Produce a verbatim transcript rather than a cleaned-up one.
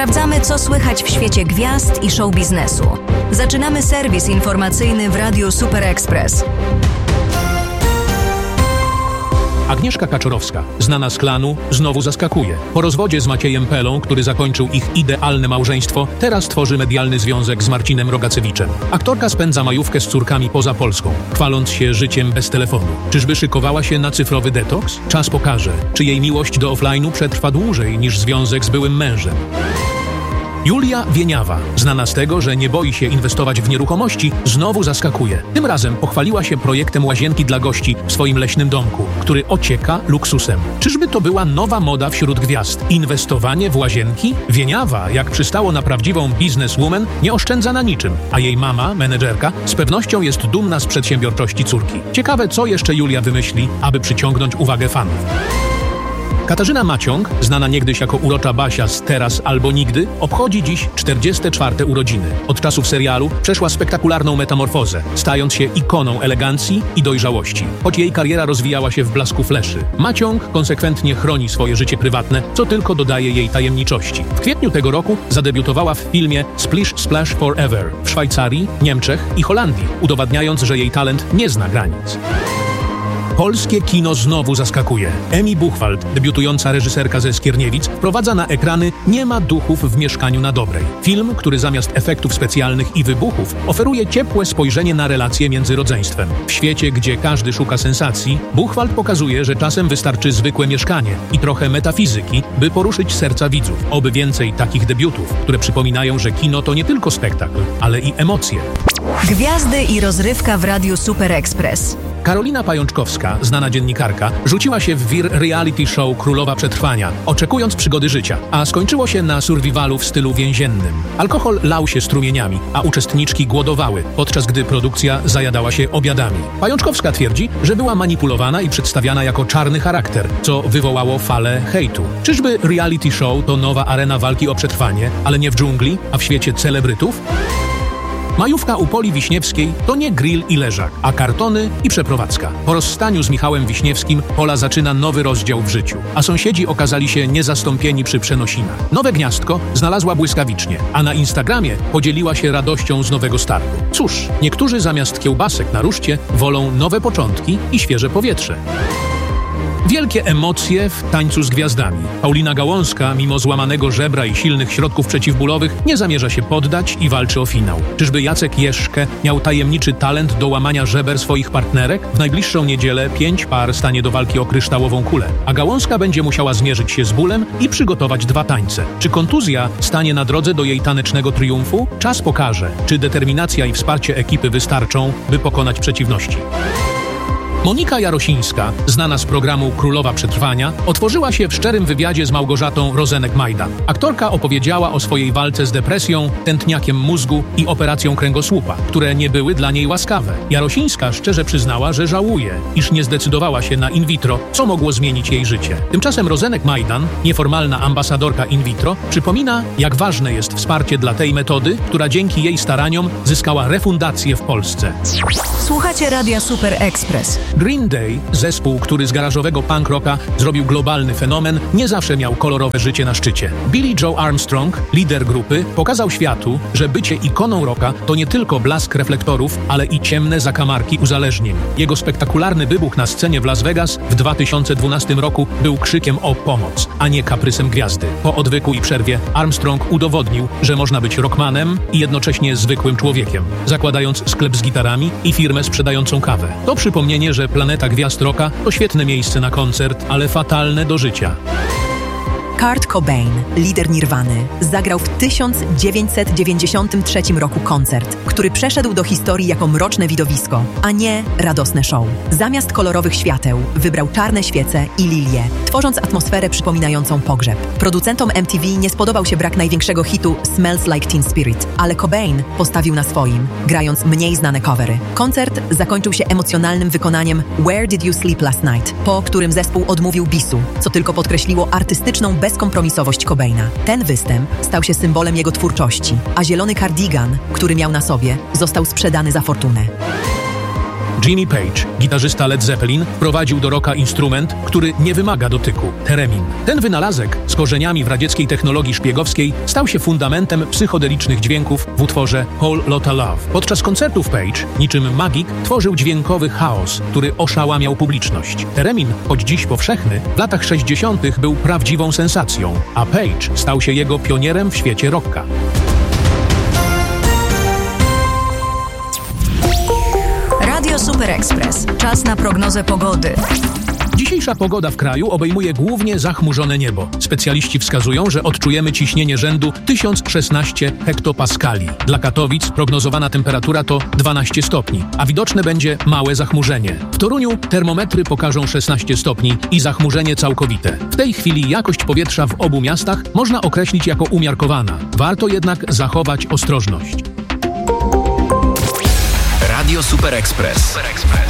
Sprawdzamy, co słychać w świecie gwiazd i show biznesu. Zaczynamy serwis informacyjny w Radiu Super Express. Agnieszka Kaczorowska, znana z klanu, znowu zaskakuje. Po rozwodzie z Maciejem Pelą, który zakończył ich idealne małżeństwo, teraz tworzy medialny związek z Marcinem Rogacewiczem. Aktorka spędza majówkę z córkami poza Polską, chwaląc się życiem bez telefonu. Czyżby szykowała się na cyfrowy detoks? Czas pokaże, czy jej miłość do offline'u przetrwa dłużej niż związek z byłym mężem. Julia Wieniawa, znana z tego, że nie boi się inwestować w nieruchomości, znowu zaskakuje. Tym razem pochwaliła się projektem łazienki dla gości w swoim leśnym domku, który ocieka luksusem. Czyżby to była nowa moda wśród gwiazd? Inwestowanie w łazienki? Wieniawa, jak przystało na prawdziwą bizneswoman, nie oszczędza na niczym, a jej mama, menedżerka, z pewnością jest dumna z przedsiębiorczości córki. Ciekawe, co jeszcze Julia wymyśli, aby przyciągnąć uwagę fanów. Katarzyna Maciąg, znana niegdyś jako urocza Basia z Teraz albo Nigdy, obchodzi dziś czterdzieste czwarte urodziny. Od czasów serialu przeszła spektakularną metamorfozę, stając się ikoną elegancji i dojrzałości. Choć jej kariera rozwijała się w blasku fleszy, Maciąg konsekwentnie chroni swoje życie prywatne, co tylko dodaje jej tajemniczości. W kwietniu tego roku zadebiutowała w filmie Splish Splash Forever w Szwajcarii, Niemczech i Holandii, udowadniając, że jej talent nie zna granic. Polskie kino znowu zaskakuje. Emi Buchwald, debiutująca reżyserka ze Skierniewic, wprowadza na ekrany Nie ma duchów w mieszkaniu na Dobrej. Film, który zamiast efektów specjalnych i wybuchów oferuje ciepłe spojrzenie na relacje między rodzeństwem. W świecie, gdzie każdy szuka sensacji, Buchwald pokazuje, że czasem wystarczy zwykłe mieszkanie i trochę metafizyki, by poruszyć serca widzów. Oby więcej takich debiutów, które przypominają, że kino to nie tylko spektakl, ale i emocje. Gwiazdy i rozrywka w Radiu Super Express. Karolina Pajączkowska, znana dziennikarka, rzuciła się w wir reality show Królowa Przetrwania, oczekując przygody życia, a skończyło się na survivalu w stylu więziennym. Alkohol lał się strumieniami, a uczestniczki głodowały, podczas gdy produkcja zajadała się obiadami. Pajączkowska twierdzi, że była manipulowana i przedstawiana jako czarny charakter, co wywołało falę hejtu. Czyżby reality show to nowa arena walki o przetrwanie, ale nie w dżungli, a w świecie celebrytów? Majówka u Poli Wiśniewskiej to nie grill i leżak, a kartony i przeprowadzka. Po rozstaniu z Michałem Wiśniewskim Pola zaczyna nowy rozdział w życiu, a sąsiedzi okazali się niezastąpieni przy przenosinach. Nowe gniazdko znalazła błyskawicznie, a na Instagramie podzieliła się radością z nowego startu. Cóż, niektórzy zamiast kiełbasek na ruszcie wolą nowe początki i świeże powietrze. Wielkie emocje w Tańcu z Gwiazdami. Paulina Gałązka, mimo złamanego żebra i silnych środków przeciwbólowych, nie zamierza się poddać i walczy o finał. Czyżby Jacek Jeszkę miał tajemniczy talent do łamania żeber swoich partnerek? W najbliższą niedzielę pięć par stanie do walki o kryształową kulę, a Gałązka będzie musiała zmierzyć się z bólem i przygotować dwa tańce. Czy kontuzja stanie na drodze do jej tanecznego triumfu? Czas pokaże, czy determinacja i wsparcie ekipy wystarczą, by pokonać przeciwności. Monika Jarosińska, znana z programu Królowa Przetrwania, otworzyła się w szczerym wywiadzie z Małgorzatą Rozenek-Majdan. Aktorka opowiedziała o swojej walce z depresją, tętniakiem mózgu i operacją kręgosłupa, które nie były dla niej łaskawe. Jarosińska szczerze przyznała, że żałuje, iż nie zdecydowała się na in vitro, co mogło zmienić jej życie. Tymczasem Rozenek-Majdan, nieformalna ambasadorka in vitro, przypomina, jak ważne jest wsparcie dla tej metody, która dzięki jej staraniom zyskała refundację w Polsce. Słuchacie Radia Super Express. Green Day, zespół, który z garażowego punk rocka zrobił globalny fenomen, nie zawsze miał kolorowe życie na szczycie. Billy Joe Armstrong, lider grupy, pokazał światu, że bycie ikoną rocka to nie tylko blask reflektorów, ale i ciemne zakamarki uzależnień. Jego spektakularny wybuch na scenie w Las Vegas w dwa tysiące dwunastym roku był krzykiem o pomoc, a nie kaprysem gwiazdy. Po odwyku i przerwie Armstrong udowodnił, że można być rockmanem i jednocześnie zwykłym człowiekiem, zakładając sklep z gitarami i firmę sprzedającą kawę. To przypomnienie, że planeta gwiazd rocka to świetne miejsce na koncert, ale fatalne do życia. Kurt Cobain, lider Nirwany, zagrał w tysiąc dziewięćset dziewięćdziesiątym trzecim roku koncert, który przeszedł do historii jako mroczne widowisko, a nie radosne show. Zamiast kolorowych świateł wybrał czarne świece i lilie, tworząc atmosferę przypominającą pogrzeb. Producentom M T V nie spodobał się brak największego hitu Smells Like Teen Spirit, ale Cobain postawił na swoim, grając mniej znane covery. Koncert zakończył się emocjonalnym wykonaniem Where Did You Sleep Last Night, po którym zespół odmówił bisu, co tylko podkreśliło artystyczną bezkompromisowość Cobaina. Ten występ stał się symbolem jego twórczości, a zielony kardigan, który miał na sobie, został sprzedany za fortunę. Jimmy Page, gitarzysta Led Zeppelin, wprowadził do rocka instrument, który nie wymaga dotyku – theremin. Ten wynalazek z korzeniami w radzieckiej technologii szpiegowskiej stał się fundamentem psychodelicznych dźwięków w utworze Whole Lotta Love. Podczas koncertów Page, niczym magik, tworzył dźwiękowy chaos, który oszałamiał publiczność. Theremin, choć dziś powszechny, w latach sześćdziesiątych był prawdziwą sensacją, a Page stał się jego pionierem w świecie rocka. Radio Super Express. Czas na prognozę pogody. Dzisiejsza pogoda w kraju obejmuje głównie zachmurzone niebo. Specjaliści wskazują, że odczujemy ciśnienie rzędu tysiąc szesnaście hektopaskali. Dla Katowic prognozowana temperatura to dwanaście stopni, a widoczne będzie małe zachmurzenie. W Toruniu termometry pokażą szesnaście stopni i zachmurzenie całkowite. W tej chwili jakość powietrza w obu miastach można określić jako umiarkowana. Warto jednak zachować ostrożność. Radio Super Express. Super Express.